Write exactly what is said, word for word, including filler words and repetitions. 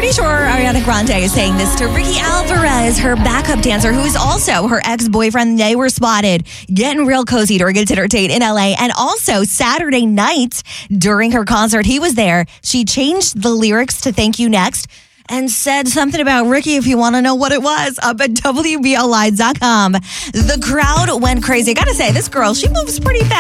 pretty sure Ariana Grande is saying this to Ricky Alvarez, her backup dancer, who is also her ex-boyfriend. They were spotted getting real cozy during a dinner date in L A. And also Saturday night during her concert, he was there. She changed the lyrics to Thank You Next and said something about Ricky, if you want to know what it was, up at W B L live dot com. The crowd went crazy. I got to say, this girl, she moves pretty fast.